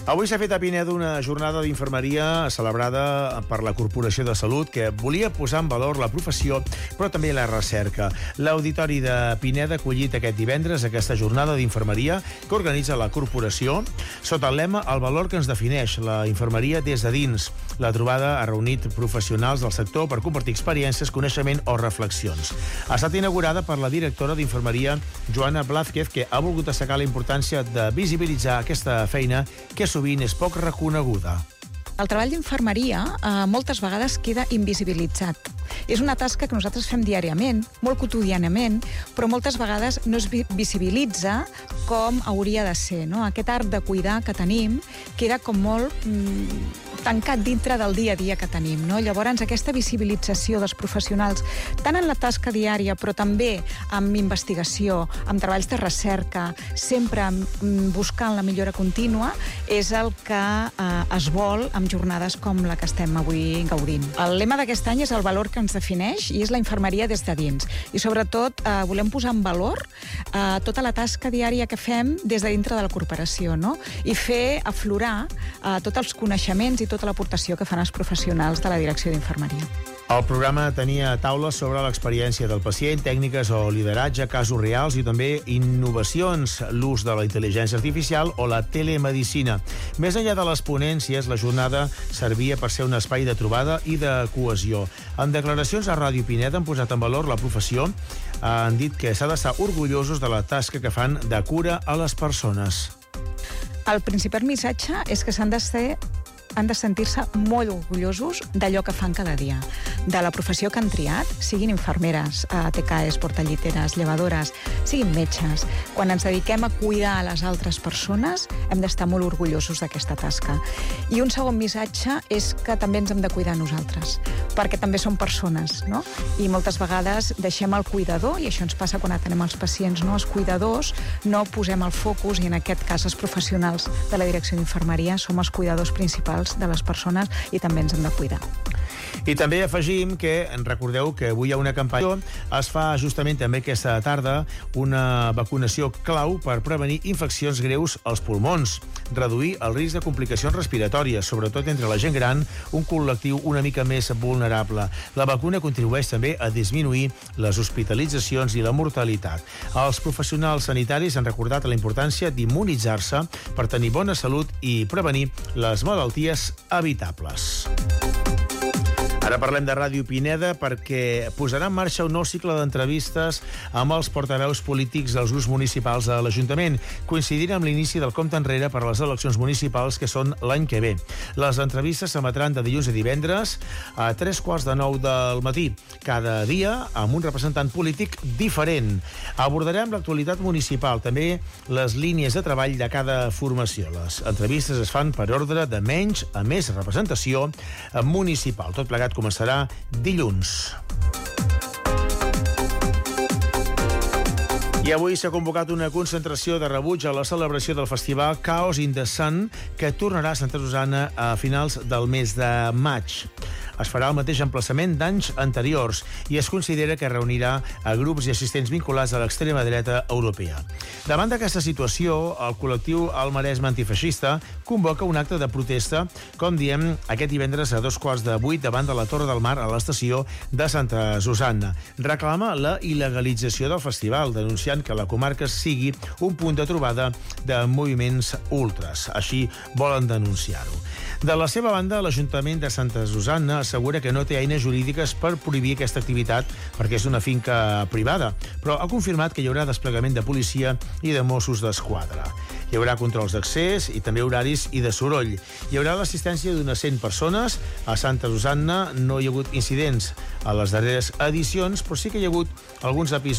Avui s'ha fet a Pineda una jornada d'infermeria celebrada per la Corporació de Salut que volia posar en valor la professió, però també la recerca. L'Auditori de Pineda ha acollit aquest divendres aquesta jornada d'infermeria que organitza la Corporació sota el lema "El valor que ens defineix, la infermeria des de dins". La trobada ha reunit professionals del sector per compartir experiències, coneixement o reflexions. Ha estat inaugurada per la directora d'infermeria, Joana Blázquez, que ha volgut destacar la importància de visibilitzar aquesta feina que sovint és poc reconeguda. El treball d'infermeria moltes vegades queda invisibilitzat. És una tasca que nosaltres fem diàriament, molt quotidianament, però moltes vegades no es visibilitza com hauria de ser. No? Aquest art de cuidar que tenim queda com molt tancat dintre del dia a dia que tenim. No? Llavors, aquesta visibilització dels professionals, tant en la tasca diària, però també amb investigació, amb treballs de recerca, sempre buscant la millora contínua, és el que es vol amb jornades com la que estem avui gaudint. El lema d'aquest any és el valor que ens defineix i és la infermeria des de dins. I sobretot volem posar en valor tota la tasca diària que fem des de dintre de la corporació, no? I fer aflorar tots els coneixements i tota l'aportació que fan els professionals de la direcció d'infermeria. El programa tenia taules sobre l'experiència del pacient, tècniques o lideratge, casos reals i també innovacions, l'ús de la intel·ligència artificial o la telemedicina. Més enllà de les ponències, la jornada servia per ser un espai de trobada i de cohesió. En declaracions a Ràdio Pineda han posat en valor la professió, han dit que s'ha d'estar orgullosos de la tasca que fan de cura a les persones. El principal missatge és que han de sentir-se molt orgullosos d'allò que fan cada dia, de la professió que han triat, siguin infermeres, TKs, portalliteres, llevadores, siguin metges. Quan ens dediquem a cuidar a les altres persones, hem d'estar molt orgullosos d'aquesta tasca. I un segon missatge és que també ens hem de cuidar nosaltres, perquè també som persones, no? I moltes vegades deixem el cuidador, i això ens passa quan atenem els pacients, no? Els cuidadors no posem el focus, i en aquest cas els professionals de la direcció d'infermeria som els cuidadors principals de les persones i també ens hem de cuidar. I també afegim que, recordeu que avui hi ha una campanya, es fa justament també aquesta tarda una vacunació clau per prevenir infeccions greus als pulmons, reduir el risc de complicacions respiratòries, sobretot entre la gent gran, un col·lectiu una mica més vulnerable. La vacuna contribueix també a disminuir les hospitalitzacions i la mortalitat. Els professionals sanitaris han recordat la importància d'immunitzar-se per tenir bona salut i prevenir les malalties evitables. Ara parlem de Ràdio Pineda perquè posarà en marxa un nou cicle d'entrevistes amb els portaveus polítics dels grups municipals de l'Ajuntament, coincidint amb l'inici del compte enrere per a les eleccions municipals que són l'any que ve. Les entrevistes s'emetran de dilluns a divendres a 8:45 del matí, cada dia amb un representant polític diferent. Abordarem l'actualitat municipal, també les línies de treball de cada formació. Les entrevistes es fan per ordre de menys a més representació municipal. Tot plegat començarà dilluns. I avui s'ha convocat una concentració de rebuig a la celebració del festival Chaos in the Sun, que tornarà a Santa Susanna a finals del mes de maig. Es farà el mateix emplaçament d'anys anteriors i es considera que reunirà a grups i assistents vinculats a l'extrema dreta europea. Davant d'aquesta situació, el col·lectiu El Maresme Antifeixista convoca un acte de protesta, com diem, aquest divendres a 7:45 davant de la Torre del Mar a l'estació de Santa Susanna. Reclama la il·legalització del festival, denunciant que la comarca sigui un punt de trobada de moviments ultres. Així volen denunciar-ho. De la seva banda, l'Ajuntament de Santa Susanna assegura que no té eines jurídiques per prohibir aquesta activitat perquè és una finca privada, però ha confirmat que hi haurà desplegament de policia i de Mossos d'Esquadra. Hi haurà controls d'accés i també horaris i de soroll. Hi haurà l'assistència d'unes 100 persones. A Santa Susanna no hi ha hagut incidents a les darreres edicions, però sí que hi ha hagut alguns episodis